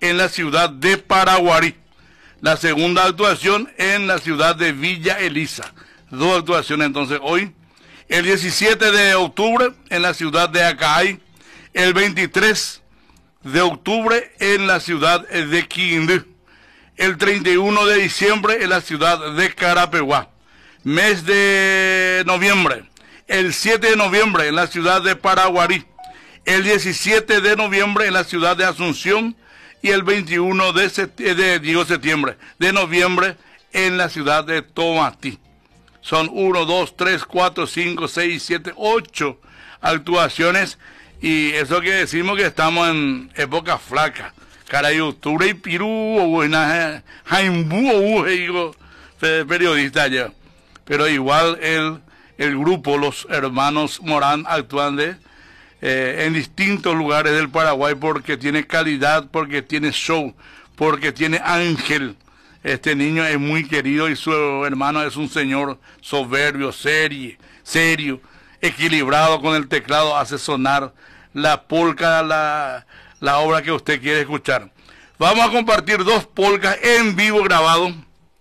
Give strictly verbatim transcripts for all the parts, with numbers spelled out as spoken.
en la ciudad de Paraguarí. La segunda actuación en la ciudad de Villa Elisa. Dos actuaciones entonces hoy. El diecisiete de octubre en la ciudad de Acay. El veintitrés de octubre en la ciudad de Quindú. El treinta y uno de diciembre en la ciudad de Carapeguá. Mes de noviembre. El siete de noviembre en la ciudad de Paraguarí. El diecisiete de noviembre en la ciudad de Asunción. Y el veintiuno de, de, digo, septiembre, de noviembre en la ciudad de Tomatí. Son uno, dos, tres, cuatro, cinco, seis, siete, ocho actuaciones. Y eso que decimos que estamos en época flaca. Caray, octubre y pirú, buena, jaimbú, digo, periodista ya. Pero igual el, el grupo, los hermanos Morán, actúan de... Eh, en distintos lugares del Paraguay porque tiene calidad, porque tiene show, porque tiene ángel. Este niño es muy querido y su hermano es un señor soberbio, serio, serio, equilibrado con el teclado, hace sonar la polca, la, la obra que usted quiere escuchar. Vamos a compartir dos polcas en vivo grabado,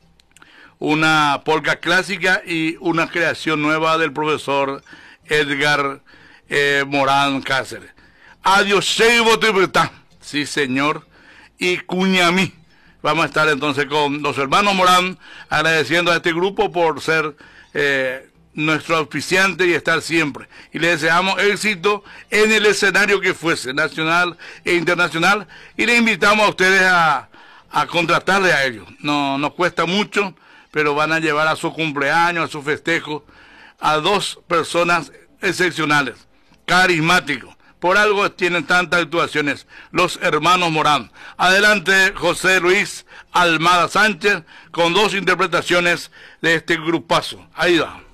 una polca clásica y una creación nueva del profesor Edgar Eh, Morán Cáceres. Adiós, sí señor, y Cuñamí. Vamos a estar entonces con los hermanos Morán, agradeciendo a este grupo por ser eh, nuestro auspiciante y estar siempre. Y le deseamos éxito en el escenario que fuese, nacional e internacional, y le invitamos a ustedes a, a contratarle a ellos. No nos cuesta mucho, pero van a llevar a su cumpleaños, a su festejo, a dos personas excepcionales, carismáticos. Por algo tienen tantas actuaciones los hermanos Morán. Adelante, José Luis Almada Sánchez, con dos interpretaciones de este grupazo. Ahí va.